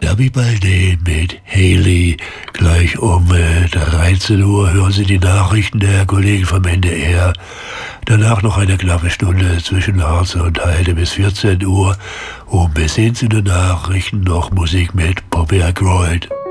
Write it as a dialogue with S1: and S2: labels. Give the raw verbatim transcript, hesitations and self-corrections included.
S1: Dabby Baldé mit Haley. Gleich um äh, dreizehn Uhr hören Sie die Nachrichten der Kollegen vom N D R. Danach noch eine knappe Stunde zwischen Harz und Heide bis vierzehn Uhr. Und bis hin zu den Nachrichten noch Musik mit Bobby Ackroyd.